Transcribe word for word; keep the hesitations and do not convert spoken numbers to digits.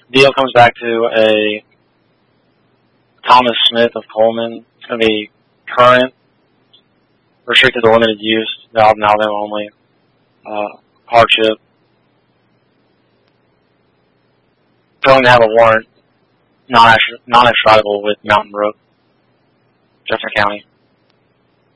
Deal comes back to a Thomas Smith of Coleman. It's going to be current, restricted to limited use, valve and Alabama only, uh, hardship. Going to have a warrant, non-extraditable with Mountain Brook, Jefferson County.